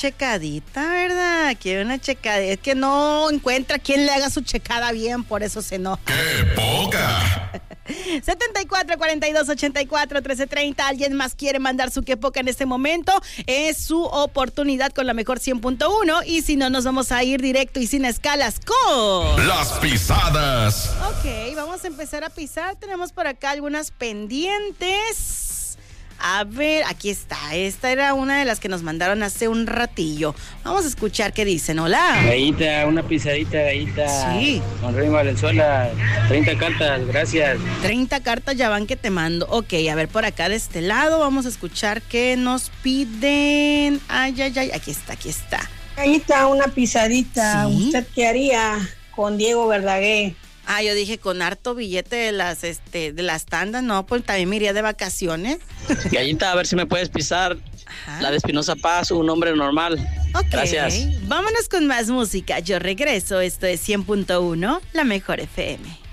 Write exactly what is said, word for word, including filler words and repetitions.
checadita, ¿verdad? Quiere una checadita. Es que no encuentra quien le haga su checada bien, por eso se enoja. ¡Qué poca! setenta y cuatro, cuarenta y dos, ochenta y cuatro, trece treinta. ¿Alguien más quiere mandar su qué poca en este momento? Es su oportunidad con la mejor cien punto uno. Y si no, nos vamos a ir directo y sin escalas con... Las pisadas. Ok, vamos a empezar a pisar. Tenemos por acá algunas pendientes. A ver, aquí está. Esta era una de las que nos mandaron hace un ratillo. Vamos a escuchar qué dicen. Hola. Gallita, una pisadita, Gallita. Sí. Con Rey Valenzuela, treinta cartas, gracias. treinta cartas ya van que te mando. Ok, a ver, por acá de este lado vamos a escuchar qué nos piden. Ay, ay, ay, aquí está, aquí está. Gallita, una pisadita. ¿Sí? ¿Usted qué haría con Diego Verdaguer? Ah, yo dije con harto billete de las este de las tandas, no, pues también me iría de vacaciones. Gallita, a ver si me puedes pisar. Ajá. La de Espinosa Paz, un hombre normal. Ok, Gracias. vámonos con más música. Yo regreso, esto es cien punto uno, la mejor F M.